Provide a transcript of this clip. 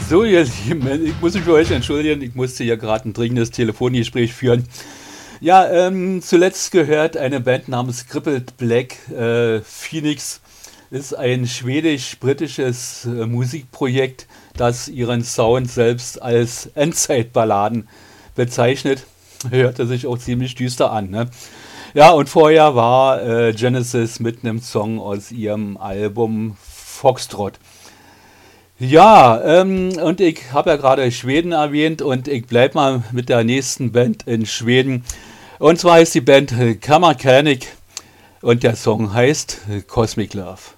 So, ihr Lieben, ich muss mich für euch entschuldigen, ich musste hier gerade ein dringendes Telefongespräch führen. Ja, zuletzt gehört eine Band namens Crippled Black. Phoenix ist ein schwedisch-britisches Musikprojekt, das ihren Sound selbst als Endzeitballaden bezeichnet. Hörte sich auch ziemlich düster an, ne? Ja, und vorher war Genesis mit einem Song aus ihrem Album Foxtrot. Ja, und ich habe ja gerade Schweden erwähnt und ich bleibe mal mit der nächsten Band in Schweden. Und zwar ist die Band Kammerkänik und der Song heißt Cosmic Love.